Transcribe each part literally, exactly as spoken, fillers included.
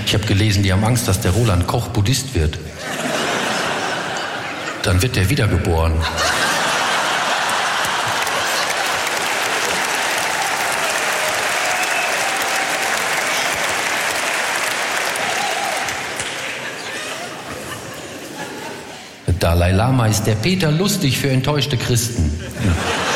Ich habe gelesen, die haben Angst, dass der Roland Koch Buddhist wird. Dann wird der wiedergeboren. Der Dalai Lama ist der Peter Lustig für enttäuschte Christen. Ja.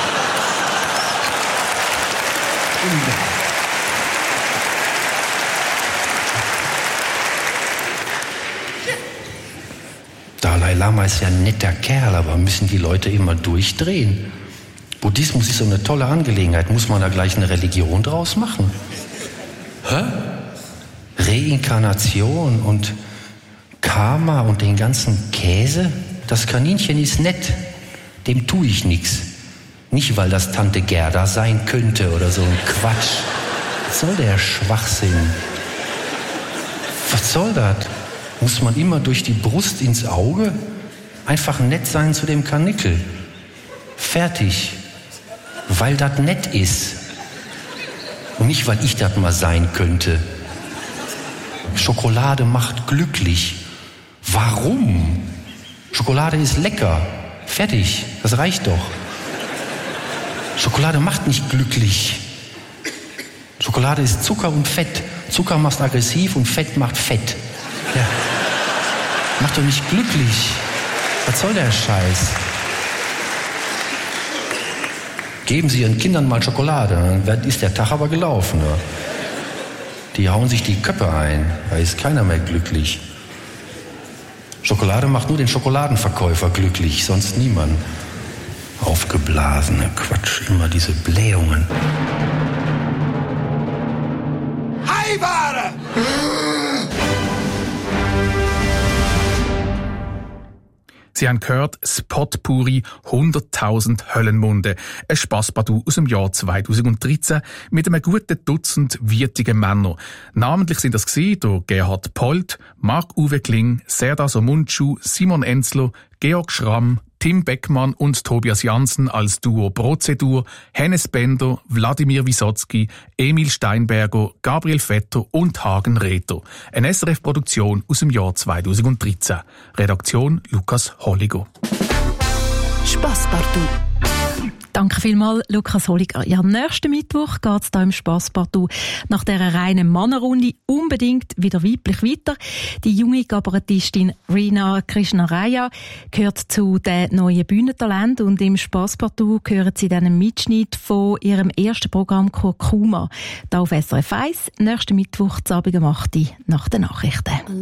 Dalai Lama ist ja ein netter Kerl, aber müssen die Leute immer durchdrehen? Buddhismus ist so eine tolle Angelegenheit. Muss man da gleich eine Religion draus machen? Hä? Reinkarnation und Karma und den ganzen Käse? Das Kaninchen ist nett. Dem tue ich nichts. Nicht, weil das Tante Gerda sein könnte oder so ein Quatsch. Was soll der Schwachsinn? Was soll das? Muss man immer durch die Brust ins Auge? Einfach nett sein zu dem Karnickel. Fertig. Weil das nett ist. Und nicht, weil ich das mal sein könnte. Schokolade macht glücklich. Warum? Schokolade ist lecker. Fertig. Das reicht doch. Schokolade macht nicht glücklich. Schokolade ist Zucker und Fett. Zucker macht aggressiv und Fett macht fett. Ja. Macht doch nicht glücklich. Was soll der Scheiß? Geben Sie Ihren Kindern mal Schokolade, dann ist der Tag aber gelaufen. Ja. Die hauen sich die Köpfe ein. Da ist keiner mehr glücklich. Schokolade macht nur den Schokoladenverkäufer glücklich, sonst niemand. Aufgeblasene Quatsch, immer diese Blähungen. Heibare! Sie haben gehört, Spotpuri, hunderttausend Höllenmunde. Ein Spasspartout aus dem Jahr zweitausenddreizehn mit einem guten Dutzend wütigen Männern. Namentlich sind das gewesen, der Gerhard Polt, Marc-Uwe Kling, Serdar Somuncu, Simon Enzler, Georg Schramm, Tim Beckmann und Tobias Janssen als Duo Prozedur, Hennes Bender, Wladimir Wisotzki, Emil Steinberger, Gabriel Vetter und Hagen Rether. Eine S R F-Produktion aus dem Jahr zweitausenddreizehn. Redaktion Lukas Holliger. Spasspartout. Danke vielmals, Lukas Holliger. Ja, nächsten Mittwoch geht es hier im Spasspartout nach dieser reinen Männerrunde unbedingt wieder weiblich weiter. Die junge Kabarettistin Rina Krishnaraya gehört zu den neuen Bühnentalenten und im Spasspartout hören Sie dann einen Mitschnitt von ihrem ersten Programm Kurkuma. Da auf S R F eins, nächsten Mittwoch, zu Abend um acht Uhr nach den Nachrichten.